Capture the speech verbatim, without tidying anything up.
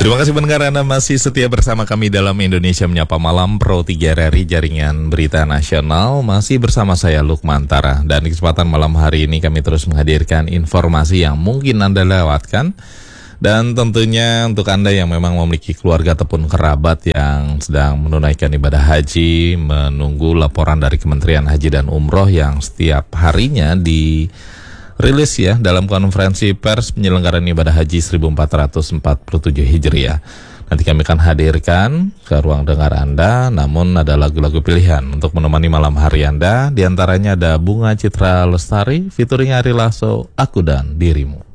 Terima kasih pendengar Anda masih setia bersama kami dalam Indonesia Menyapa Malam Pro tiga R R I Jaringan Berita Nasional. Masih bersama saya Lukman Tara. Dan di kesempatan malam hari ini kami terus menghadirkan informasi yang mungkin Anda lewatkan. Dan tentunya untuk Anda yang memang memiliki keluarga ataupun kerabat yang sedang menunaikan ibadah haji, menunggu laporan dari Kementerian Haji dan Umroh yang setiap harinya di rilis ya dalam konferensi pers penyelenggaraan ibadah haji seribu empat ratus empat puluh tujuh Hijriah. Nanti kami akan hadirkan ke ruang dengar Anda, namun ada lagu-lagu pilihan untuk menemani malam hari Anda. Di antaranya ada Bunga Citra Lestari featuring Ari Lasso, Aku dan Dirimu.